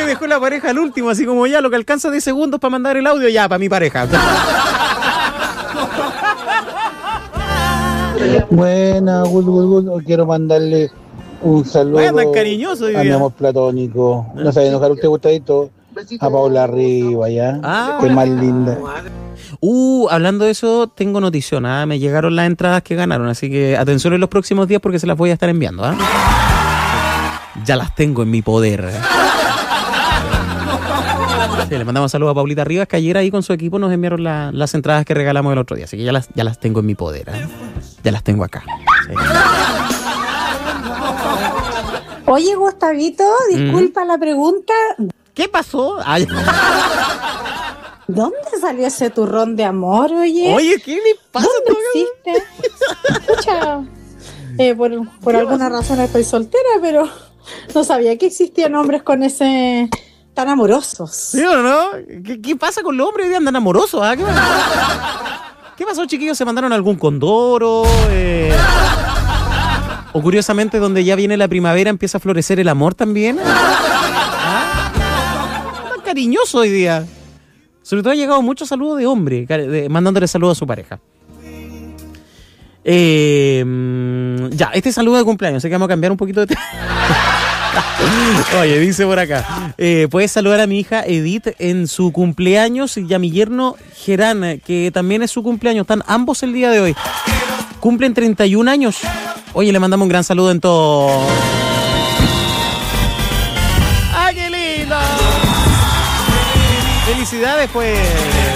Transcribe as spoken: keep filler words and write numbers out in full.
dejó la pareja al último, así como ya lo que alcanza diez segundos para mandar el audio, ya, para mi pareja. Buena, Gul, Gul, Gul. Quiero mandarle un saludo Bueno, cariñoso, a mi amor platónico. No sabe enojar usted gustadito. A Paula Arriba, ya. Ah, Qué más linda. Uh, hablando de eso, tengo notición, ¿ah? Me llegaron las entradas que ganaron, así que atención en los próximos días porque se las voy a estar enviando, ¿ah? Ya las tengo en mi poder. Sí, le mandamos saludos a Paulita Rivas, que ayer ahí con su equipo nos enviaron la, las entradas que regalamos el otro día, así que ya las, ya las tengo en mi poder, ¿eh? Ya las tengo acá. Sí. Oye, Gustavito, disculpa mm. la pregunta. ¿Qué pasó? Ay. ¿Dónde salió ese turrón de amor, oye? Oye, ¿qué le pasa? ¿Dónde existe? Escucha, eh, por, por alguna pasa? razón estoy soltera, pero no sabía que existían hombres con ese tan amorosos. ¿Sí o no? ¿Qué, qué pasa con los hombres hoy día andan amorosos? ¿Ah? ¿Qué, ¿Qué pasó, chiquillos? ¿Se mandaron algún condoro? Eh... O curiosamente, donde ya viene la primavera, empieza a florecer el amor también. ¿Ah? Está cariñoso hoy día. Sobre todo ha llegado muchos saludos de hombre, de, mandándole saludos a su pareja. Eh, ya, este saludo de cumpleaños, sé que vamos a cambiar un poquito de tema. Oye, dice por acá, eh, puedes saludar a mi hija Edith en su cumpleaños y a mi yerno Gerán, que también es su cumpleaños. Están ambos el día de hoy. Cumplen treinta y un años. Oye, le mandamos un gran saludo en todo. ¡Ah, qué lindo! Felicidades, pues.